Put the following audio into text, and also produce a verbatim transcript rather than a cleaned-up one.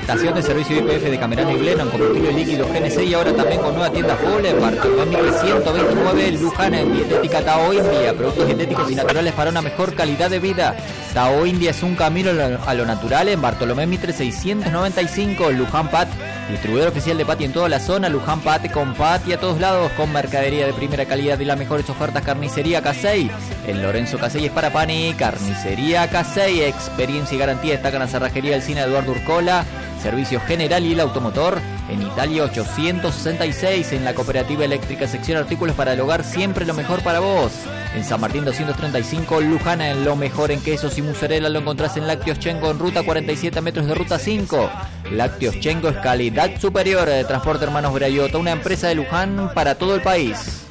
estación de servicio Y P F de Camerano y Bleno en combustible líquido G N C y ahora también con nueva tienda full en Bartolomé ciento veintinueve, Luján en dietética Tao India, productos dietéticos y naturales para una mejor calidad de vida. Tao India es un camino a lo natural en Bartolomé Mitre seiscientos noventa y cinco, Luján Pat, distribuidor oficial de Pati en toda la zona, Luján Pat con Pati a todos lados, con mercadería de primera calidad y las mejores ofertas. Carnicería Casey, en Lorenzo Casey es para Pani, Carnicería Casey, experiencia y garantía destacan la cerrajería del cine Eduardo Urcola, servicio general y el automotor en Italia ochocientos sesenta y seis, en la cooperativa eléctrica sección artículos para el hogar, siempre lo mejor para vos. En San Martín doscientos treinta y cinco, Luján, en lo mejor en quesos y mozzarella lo encontrás en Lácteos Chengo en ruta cuarenta y siete metros de ruta cinco. Lácteos Chengo es calidad superior. De Transporte Hermanos Brayota, una empresa de Luján para todo el país.